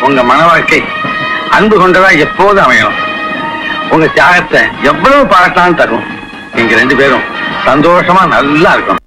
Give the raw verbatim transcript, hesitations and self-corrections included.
உங்க மன வாழ்க்கை அன்பு கொண்டதா எப்போதும் அமையணும். உங்க தியாகத்தை எவ்வளவு பாராட்டாலும் தரும். நீங்க ரெண்டு பேரும் சந்தோஷமா நல்லா இருக்கணும்.